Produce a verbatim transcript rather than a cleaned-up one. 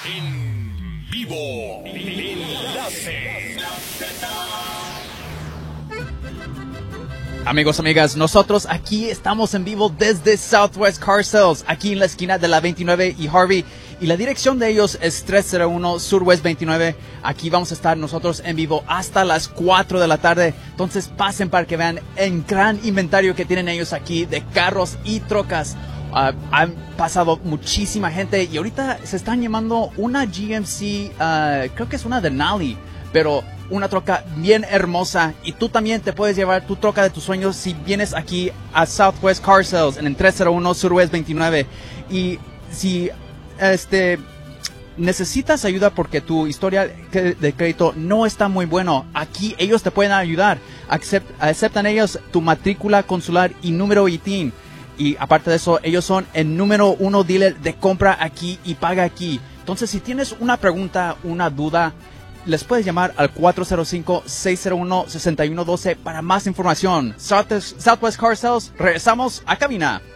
En vivo. Enlace. Amigos, amigas, nosotros aquí estamos en vivo desde Southwest Car Sales, aquí en la esquina de la veintinueve y Harvey. Y la dirección de ellos es tres cero uno Surwest veintinueve. Aquí vamos a estar nosotros en vivo hasta las cuatro de la tarde. Entonces pasen para que vean el gran inventario que tienen ellos aquí de carros y trocas. Uh, han pasado muchísima gente y ahorita se están llamando una G M C, uh, creo que es una Denali, pero una troca bien hermosa. Y tú también te puedes llevar tu troca de tus sueños si vienes aquí a Southwest Car Sales en el tres cero uno Surwest veintinueve. Y si este necesitas ayuda porque tu historia de crédito no está muy bueno, aquí ellos te pueden ayudar. Acept, aceptan ellos tu matrícula consular y número I T I N. Y aparte de eso, ellos son el número uno dealer de compra aquí y paga aquí. Entonces, si tienes una pregunta, una duda, les puedes llamar al cuatro cero cinco, seis cero uno, seis uno uno dos para más información. Southwest, Southwest Car Sales, regresamos a cabina.